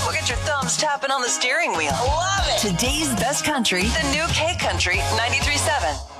We'll get your thumbs tapping on the steering wheel. Love it. Today's best country, the new K Country 93.7.